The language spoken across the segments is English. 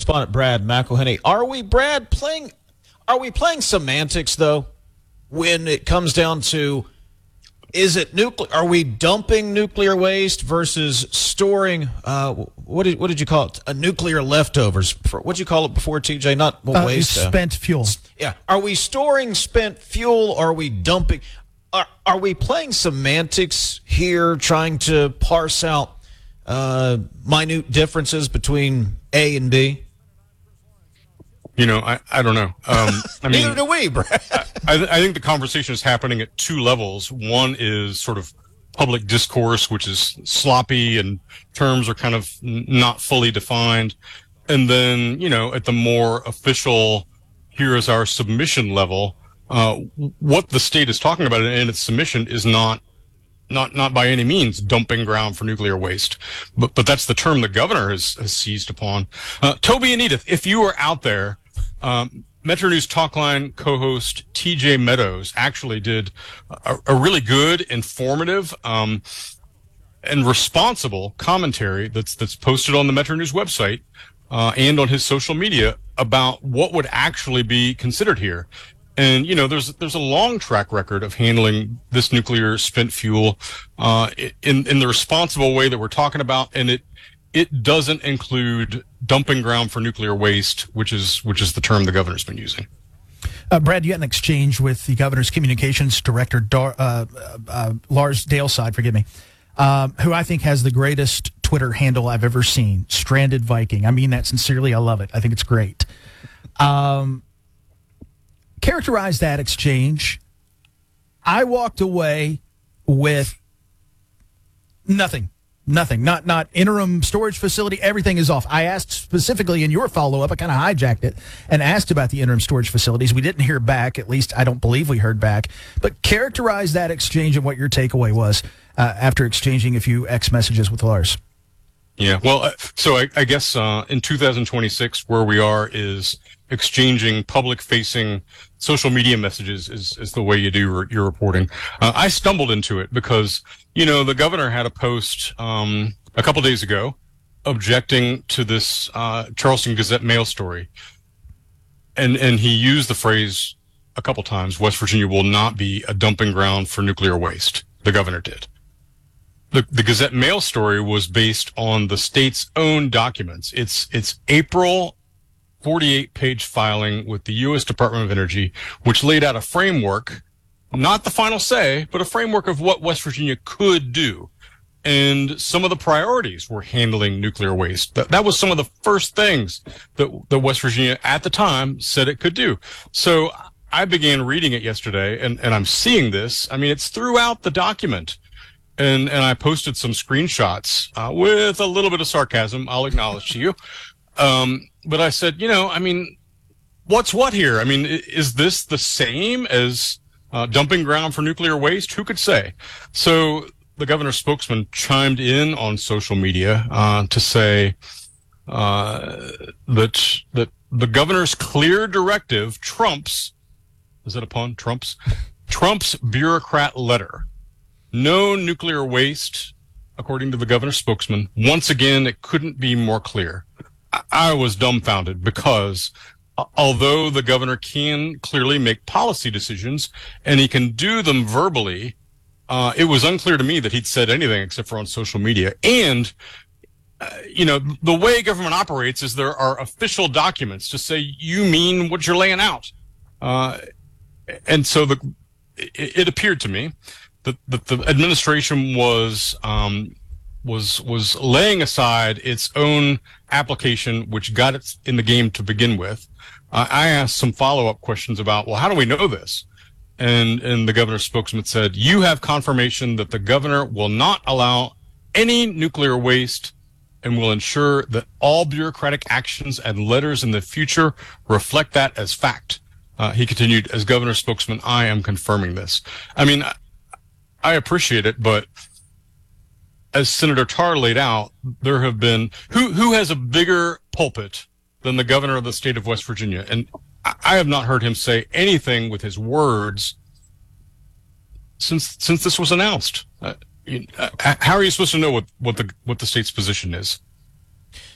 correspondent Brad McElhenney. Are we playing semantics though? When it comes down to, is it nuclear? Are we dumping nuclear waste versus storing? What did you call it? A nuclear leftovers. What did you call it before, TJ? Not waste. Spent fuel. Yeah. Are we storing spent fuel? Or are we dumping? Are we playing semantics here, trying to parse out minute differences between A and B? I don't know. Neither do we, Brad. I think the conversation is happening at two levels. One is sort of public discourse, which is sloppy and terms are kind of not fully defined. And then, at the more official, here is our submission level, what the state is talking about in its submission is not by any means dumping ground for nuclear waste, but that's the term the governor has seized upon. Toby and Edith, if you are out there, Metro News Talkline co-host TJ Meadows actually did a really good, informative, and responsible commentary that's posted on the Metro News website, and on his social media about what would actually be considered here. And, there's a long track record of handling this nuclear spent fuel, in the responsible way that we're talking about. And it doesn't include dumping ground for nuclear waste, which is the term the governor's been using. Brad, you had an exchange with the governor's communications director, Lars Daleside, who I think has the greatest Twitter handle I've ever seen, Stranded Viking. I mean that sincerely. I love it. I think it's great. Characterize that exchange. I walked away with nothing. Not interim storage facility. Everything is off. I asked specifically in your follow-up, I kind of hijacked it and asked about the interim storage facilities. We didn't hear back. At least I don't believe we heard back. But characterize that exchange and what your takeaway was after exchanging a few X messages with Lars. Yeah, well, so I guess in 2026, where we are is exchanging public-facing social media messages is the way you do your reporting. I stumbled into it because, the governor had a post a couple days ago objecting to this Charleston Gazette Mail story. And he used the phrase a couple times, West Virginia will not be a dumping ground for nuclear waste. The governor did. The Gazette Mail story was based on the state's own documents. It's April 48-page filing with the U.S. Department of Energy, which laid out a framework, not the final say, but a framework of what West Virginia could do. And some of the priorities were handling nuclear waste. That was some of the first things that West Virginia at the time said it could do. So I began reading it yesterday, and I'm seeing this. I mean, it's throughout the document. And I posted some screenshots with a little bit of sarcasm, I'll acknowledge to you. But I said, what's what here? I mean, is this the same as dumping ground for nuclear waste? Who could say? So the governor's spokesman chimed in on social media to say that the governor's clear directive trumps, is that a pun? Trump's bureaucrat letter. No nuclear waste, according to the governor's spokesman. Once again, it couldn't be more clear. I was dumbfounded because although the governor can clearly make policy decisions and he can do them verbally, it was unclear to me that he'd said anything except for on social media. And, the way government operates is there are official documents to say you mean what you're laying out. And so it appeared to me that the administration was laying aside its own application, which got it in the game to begin with. I asked some follow-up questions about, well, how do we know this? And the governor's spokesman said, you have confirmation that the governor will not allow any nuclear waste and will ensure that all bureaucratic actions and letters in the future reflect that as fact. He continued, as governor's spokesman, I am confirming this. I mean, I appreciate it, but as Senator Tarr laid out, there have been who has a bigger pulpit than the governor of the state of West Virginia, and I have not heard him say anything with his words since this was announced. How are you supposed to know what the state's position is?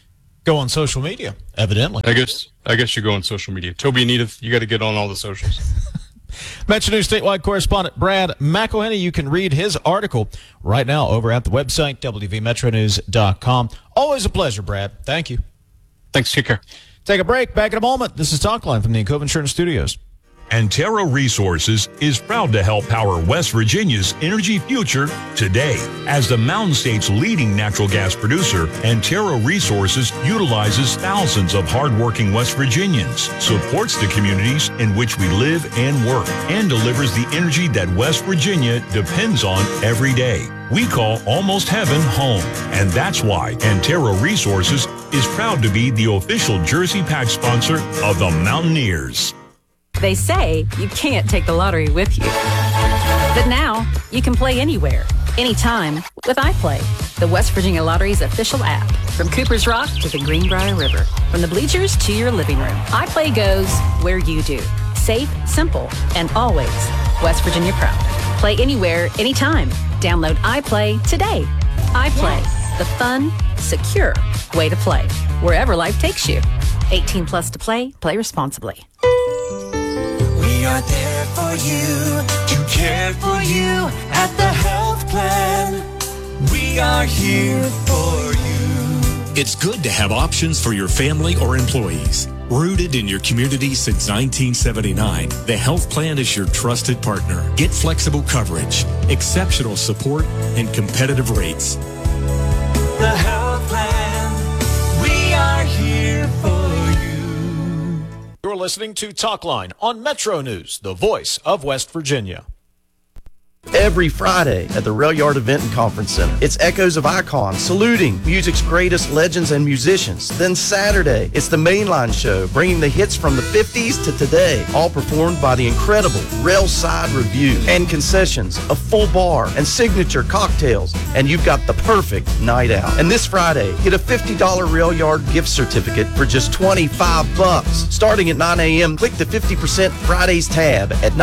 Go on social media, evidently. I guess you go on social media. Toby and Edith, you got to get on all the socials. Metro News statewide correspondent Brad McElhenney. You can read his article right now over at the website, wvmetronews.com. Always a pleasure, Brad. Thank you. Thanks. Take care. Take a break. Back in a moment. This is Talkline from the Encova Insurance Studios. Antero Resources is proud to help power West Virginia's energy future today. As the Mountain State's leading natural gas producer, Antero Resources utilizes thousands of hardworking West Virginians, supports the communities in which we live and work, and delivers the energy that West Virginia depends on every day. We call Almost Heaven home, and that's why Antero Resources is proud to be the official Jersey Patch sponsor of the Mountaineers. They say you can't take the lottery with you. But now, you can play anywhere, anytime with iPlay, the West Virginia Lottery's official app. From Cooper's Rock to the Greenbrier River, from the bleachers to your living room, iPlay goes where you do. Safe, simple, and always West Virginia proud. Play anywhere, anytime. Download iPlay today. iPlay, the fun, secure way to play, wherever life takes you. 18 plus to play. Play responsibly. We are there for you, to care for you at the health plan. We are here for you. It's good to have options for your family or employees. Rooted in your community since 1979, the health plan is your trusted partner. Get flexible coverage, exceptional support, and competitive rates. The health plan, we are here for you. You're listening to Talkline on Metro News, the voice of West Virginia. Every Friday at the Rail Yard Event and Conference Center, it's Echoes of Icon saluting music's greatest legends and musicians. Then Saturday, it's the Mainline Show, bringing the hits from the 50s to today, all performed by the incredible Railside Review. And concessions, a full bar, and signature cocktails, and you've got the perfect night out. And this Friday, get a $50 Rail Yard gift certificate for just $25. Starting at 9 a.m., click the 50% Fridays tab at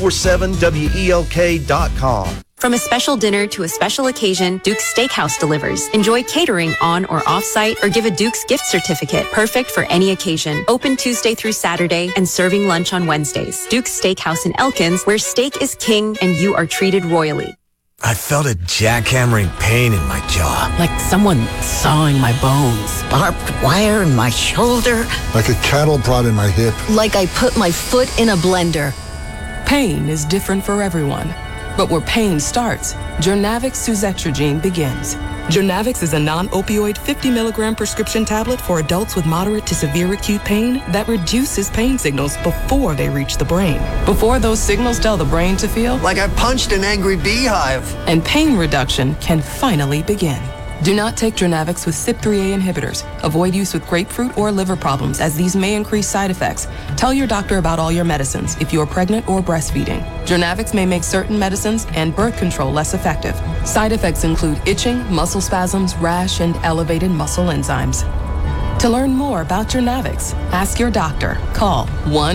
947WELK.com. From a special dinner to a special occasion, Duke's Steakhouse delivers. Enjoy catering on or off-site or give a Duke's gift certificate, perfect for any occasion. Open Tuesday through Saturday and serving lunch on Wednesdays. Duke's Steakhouse in Elkins, where steak is king and you are treated royally. I felt a jackhammering pain in my jaw. Like someone sawing my bones. Barbed wire in my shoulder. Like a cattle prod in my hip. Like I put my foot in a blender. Pain is different for everyone. But where pain starts, Jurnavix suzetrigine begins. Jurnavix is a non-opioid 50 milligram prescription tablet for adults with moderate to severe acute pain that reduces pain signals before they reach the brain. Before those signals tell the brain to feel like I punched an angry beehive. And pain reduction can finally begin. Do not take Jurnavix with CYP3A inhibitors. Avoid use with grapefruit or liver problems, as these may increase side effects. Tell your doctor about all your medicines if you are pregnant or breastfeeding. Jurnavix may make certain medicines and birth control less effective. Side effects include itching, muscle spasms, rash, and elevated muscle enzymes. To learn more about Jurnavix, ask your doctor. Call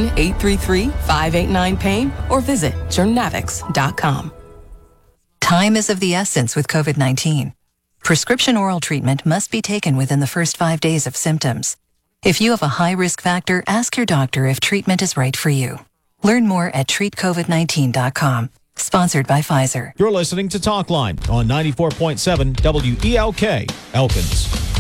1-833-589-PAIN or visit jurnavix.com. Time is of the essence with COVID-19. Prescription oral treatment must be taken within the first 5 days of symptoms. If you have a high risk factor, ask your doctor if treatment is right for you. Learn more at treatcovid19.com. Sponsored by Pfizer. You're listening to Talkline on 94.7 WELK, Elkins.